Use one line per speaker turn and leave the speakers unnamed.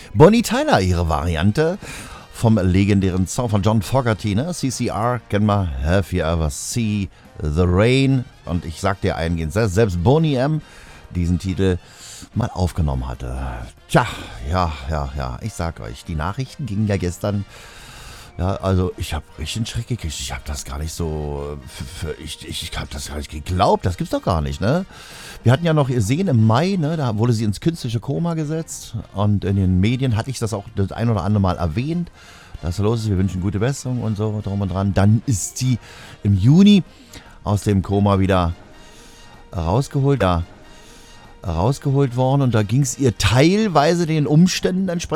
Bonnie Tyler, ihre Variante vom legendären Song von John Fogerty, ne? CCR, kennen wir, Have You Ever See the Rain? Und ich sag dir eingehend, selbst Boney M. diesen Titel mal aufgenommen hatte. Tja, ja, ich sag euch, die Nachrichten gingen ja gestern. Ja, also ich habe richtig einen Schreck gekriegt. Ich habe das gar nicht so, ich habe das gar nicht geglaubt. Das gibt's doch gar nicht, ne? Wir hatten ja noch gesehen im Mai, ne? Da wurde sie ins künstliche Koma gesetzt. Und in den Medien hatte ich das auch das ein oder andere Mal erwähnt, dass da los ist. Wir wünschen gute Besserung und so drum und dran. Dann ist sie im Juni aus dem Koma wieder rausgeholt worden. Und da ging es ihr teilweise den Umständen entsprechend